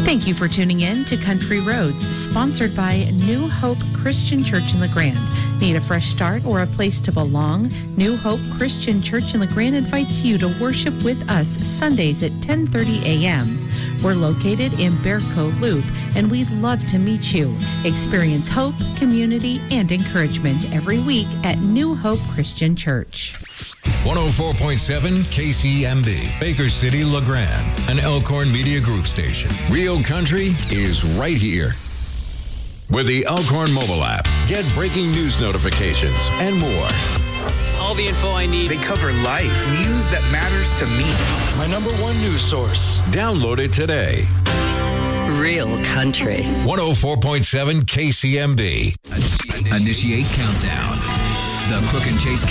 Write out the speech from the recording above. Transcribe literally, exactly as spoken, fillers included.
Thank you for tuning in to Country Roads, sponsored by New Hope Christian Church in LeGrand. Need a fresh start or a place to belong? New Hope Christian Church in LeGrand invites you to worship with us Sundays at ten thirty a.m. We're located in Bear Cove Loop, and we'd love to meet you. Experience hope, community, and encouragement every week at New Hope Christian Church. one oh four point seven K C M B, Baker City, LeGrand, an Elkhorn Media Group station. Real country is right here. With the Elkhorn mobile app, get breaking news notifications and more. All the info I need. They cover life, news that matters to me. My number one news source. Download it today. Real country. one oh four point seven K C M B. Initiate countdown. The Crook and Chase